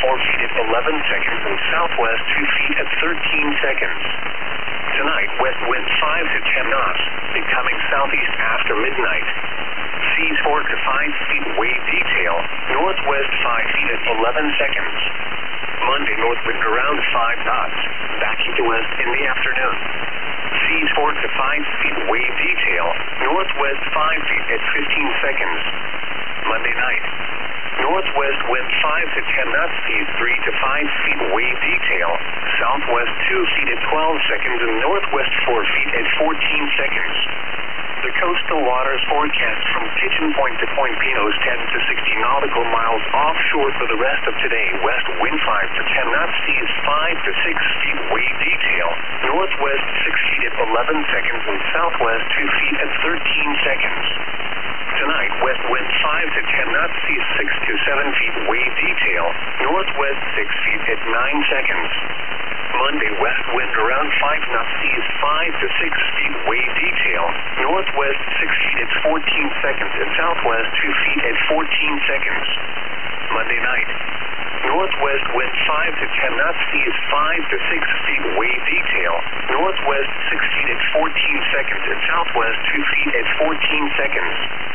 feet at 11 seconds and southwest 2 feet at 13 seconds. Tonight, west wind 5 to 10 knots, becoming southeast after midnight. Seas 4 to 5 feet wave detail, northwest 5 feet at 11 seconds. Monday, north wind around 5 knots, backing to west in the afternoon. Seas 4 to 5 feet wave detail, northwest 5 feet at 15 seconds. Monday night, northwest wind 5 to 10 knots, seas 3 to 5 feet wave detail, southwest 2 feet at 12 seconds and northwest 4 feet at 14 seconds. The coastal waters forecast from Pigeon Point to Point Pinos 10 to 60 nautical miles offshore for the rest of today. West wind 5 to 10 knots, seas 5 to 6 feet wave detail, northwest 6 feet at 11 seconds and southwest 2 feet at 13 seconds. Tonight, west wind 5 to 10 knots, seas 6 to 7 feet wave detail, northwest 6 feet at 9 seconds. Monday, west wind around 5 knots, seas 5 to 6 feet wave detail, northwest 6 feet at 14 seconds and southwest 2 feet at 14 seconds. Monday night, northwest wind 5 to 10 knots, seas 5 to 6 feet wave detail, northwest 6 feet at 14 seconds and southwest 2 feet at 14 seconds.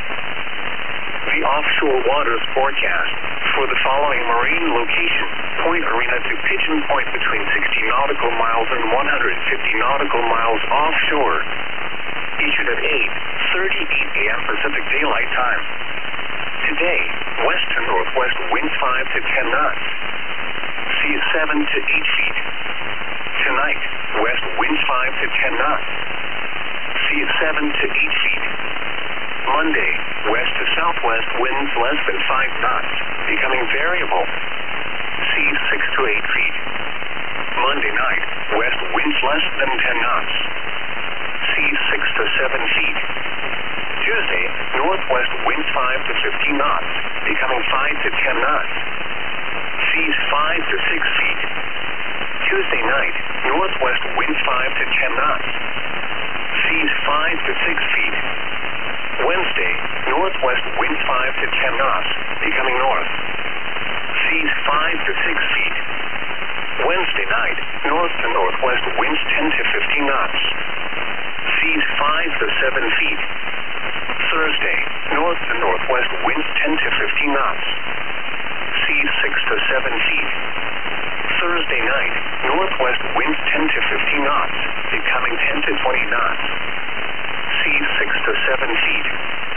The offshore waters forecast for the following marine location: Point Arena to Pigeon Point between 60 nautical miles and 150 nautical miles offshore. Issued at 8:38 a.m. Pacific Daylight Time. Today, west to northwest wind 5 to 10 knots. Seas 7 to 8 feet. Tonight, west wind 5 to 10 knots. Seas 7 to 8 feet. Monday, west to southwest winds less than 5 knots, becoming variable. Seas 6 to 8 feet. Monday night, west winds less than 10 knots. Seas 6 to 7 feet. Tuesday, northwest winds 5 to 15 knots, becoming 5 to 10 knots. Seas 5 to 6 feet. Tuesday night, northwest winds 5 to 10 knots. Seas 5 to 6 feet. Wednesday, northwest winds 5 to 10 knots, becoming north. Seas 5 to 6 feet. Wednesday night, north to northwest winds 10 to 15 knots. Seas 5 to 7 feet. Thursday, north to northwest winds 10 to 15 knots. Seas 6 to 7 feet. Thursday night, northwest winds 10 to 15 knots, becoming 10 to 20 knots. Seas 6 to 7 feet.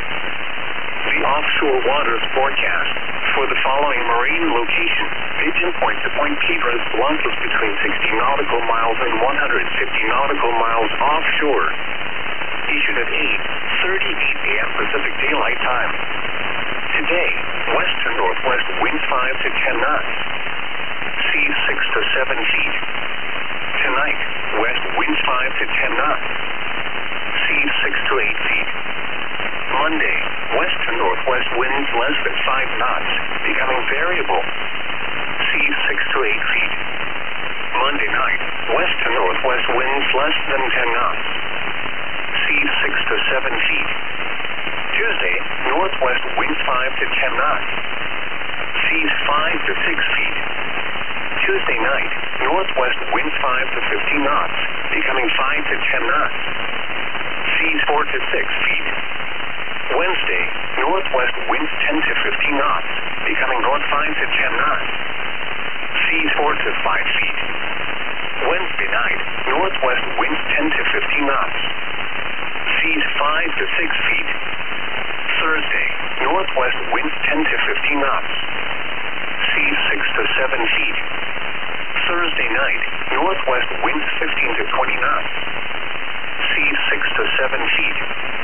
The offshore waters forecast for the following marine location: Pigeon Point to Point Piedras Blancas between 60 nautical miles and 150 nautical miles offshore. Issued at 8:38 a.m. Pacific Daylight Time. Today, west to northwest winds 5 to 10 knots. Seas 6 to 7 feet. Tonight, west winds 5 to 10 knots. Seas 6 to 8 feet. Monday, west to northwest winds less than 5 knots, becoming variable. Seas 6 to 8 feet. Monday night, west to northwest winds less than 10 knots. Seas 6 to 7 feet. Tuesday, northwest winds 5 to 10 knots. Seas 5 to 6 feet. Tuesday night, northwest winds 5 to 15 knots, becoming 5 to 10 knots. Seas 4 to 6 feet. Wednesday, northwest winds 10 to 15 knots, becoming north 5 to 10 knots. Seas 4 to 5 feet. Wednesday night, northwest winds 10 to 15 knots. Seas 5 to 6 feet. Thursday, northwest winds 10 to 15 knots. Seas 6 to 7 feet. Thursday night, northwest winds 15 to 20 knots. Seas 6 to 7 feet.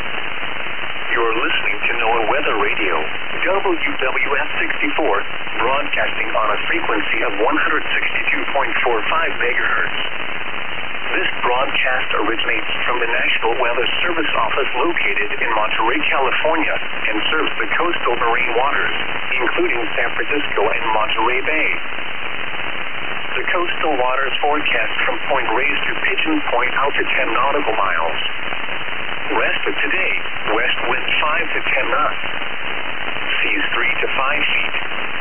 You're listening to NOAA Weather Radio, WWF 64, broadcasting on a frequency of 162.45 megahertz. This broadcast originates from the National Weather Service Office located in Monterey, California, and serves the coastal marine waters, including San Francisco and Monterey Bay. The coastal waters forecast from Point Reyes to Pigeon Point out to 10 nautical miles. Rest of today, west wind 5 to 10 knots. Seas 3 to 5 feet.